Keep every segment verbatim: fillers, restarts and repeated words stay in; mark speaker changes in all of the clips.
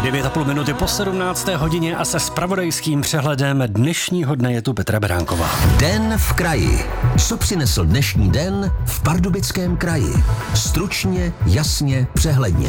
Speaker 1: devět a půl minuty po sedmnácté hodině a se zpravodajským přehledem dnešního dne je tu Petra Beránková.
Speaker 2: Den v kraji. Co přinesl dnešní den v Pardubickém kraji? Stručně, jasně, přehledně.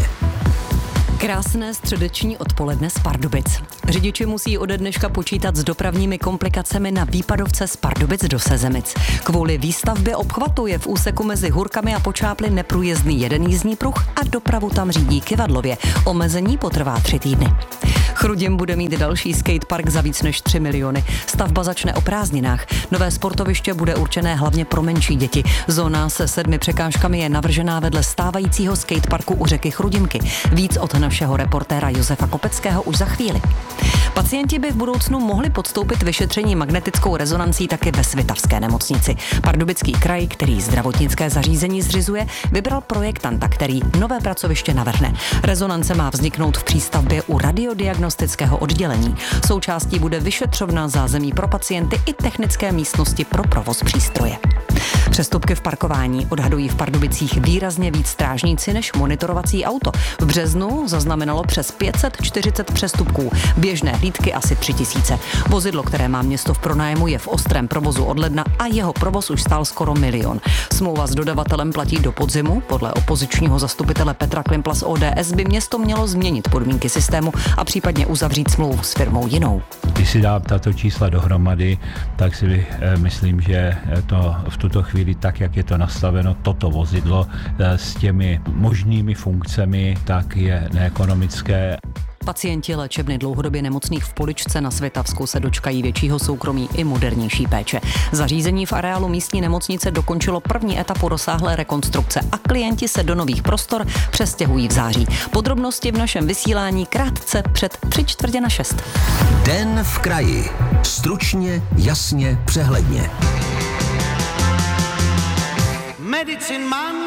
Speaker 3: Krásné středeční odpoledne z Pardubic. Řidiči musí ode dneška počítat s dopravními komplikacemi na výpadovce z Pardubic do Sezemic. Kvůli výstavbě obchvatu je v úseku mezi Hurkami a Počáply neprůjezdný jeden jízdní pruh a dopravu tam řídí kyvadlově. Omezení potrvá tři týdny. Chrudim bude mít další skatepark za víc než tři miliony. Stavba začne o prázdninách. Nové sportoviště bude určené hlavně pro menší děti. Zóna se sedmi překážkami je navržená vedle stávajícího skateparku u řeky Chrudimky. Víc od našeho reportéra Josefa Kopeckého už za chvíli. Pacienti by v budoucnu mohli podstoupit vyšetření magnetickou rezonancí taky ve Svitavské nemocnici. Pardubický kraj, který zdravotnické zařízení zřizuje, vybral projektanta, který nové pracoviště navrhne. Rezonance má vzniknout v přístavbě u radiodiagnostického oddělení. Součástí bude vyšetřovna zázemí pro pacienty i technické místnosti pro provoz přístroje. Přestupky v parkování odhadují v Pardubicích výrazně víc strážníci než monitorovací auto. V březnu zaznamenalo přes pět set čtyřicet přestupků, běžné hlídky asi tři tisíce. Vozidlo, které má město v pronájmu, je v ostrém provozu od ledna a jeho provoz už stál skoro milion. Smlouva s dodavatelem platí do podzimu. Podle opozičního zastupitele Petra Klimpla z O D S by město mělo změnit podmínky systému a případně uzavřít smlouvu s firmou jinou.
Speaker 4: Když si dám tato čísla dohromady, tak si eh, myslím, že to v tuto chvíli tak, jak je to nastaveno, toto vozidlo eh, s těmi možnými funkcemi, tak je neekonomické.
Speaker 3: Pacienti léčebny dlouhodobě nemocných v Poličce na Svitavsku se dočkají většího soukromí i modernější péče. Zařízení v areálu místní nemocnice dokončilo první etapu rozsáhlé rekonstrukce a klienti se do nových prostor přestěhují v září. Podrobnosti v našem vysílání krátce před tři čtvrtě na šest.
Speaker 2: Den v kraji. Stručně, jasně, přehledně.
Speaker 5: Medicine Man